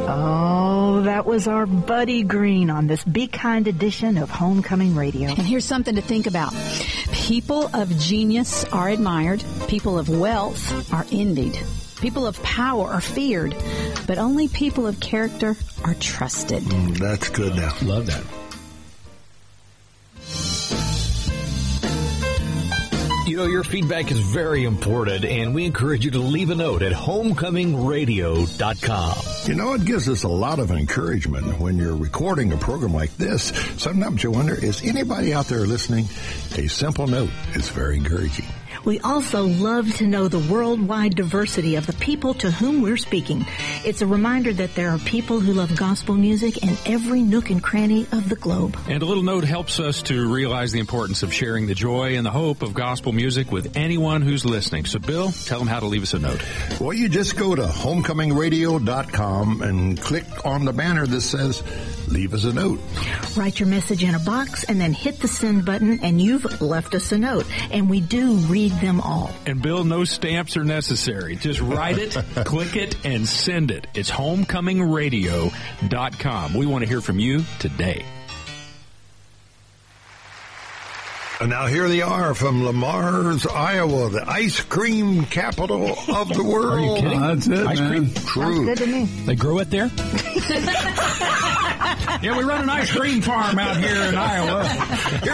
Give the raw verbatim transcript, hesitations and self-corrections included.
Oh, that was our Buddy Green on this Be Kind edition of Homecoming Radio. And here's something to think about. People of genius are admired. People of wealth are envied. People of power are feared. But only people of character are trusted. Mm, that's good now. Love that. You know, your feedback is very important, and we encourage you to leave a note at homecoming radio dot com. You know, it gives us a lot of encouragement when you're recording a program like this. Sometimes you wonder, is anybody out there listening? A simple note is very encouraging. We also love to know the worldwide diversity of the people to whom we're speaking. It's a reminder that there are people who love gospel music in every nook and cranny of the globe. And a little note helps us to realize the importance of sharing the joy and the hope of gospel music with anyone who's listening. So, Bill, tell them how to leave us a note. Well, you just go to homecoming radio dot com and click on the banner that says, leave us a note. Write your message in a box and then hit the send button, and you've left us a note. And we do read them all. And Bill, no stamps are necessary. Just write it, click it, and send it. It's homecoming radio dot com. We want to hear from you today. And now here they are from Lamar's, Iowa, the ice cream capital of the world. Are you kidding? Oh, that's it, ice man. cream? True. Sounds good to me. They grow it there? Yeah, we run an ice cream farm out here in Iowa.